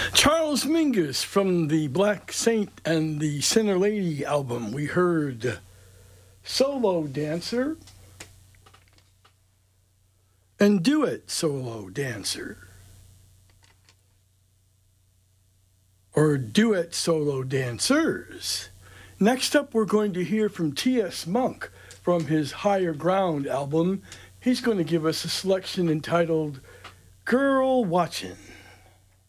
Charles Mingus from the Black Saint and the Sinner Lady album. We heard Solo Dancer and Do It Solo Dancer. Or Duet Solo Dancers. Next up, we're going to hear from T.S. Monk from his Higher Ground album. He's going to give us a selection entitled Girl Watchin'.